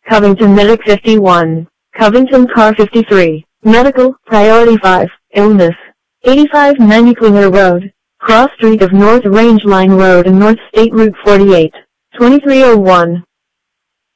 Covington Medic 51, Covington Car 53, Medical, Priority 5, Illness, 8590 Klinger Road, Cross Street of North Range Line Road and North State Route 48, 2301.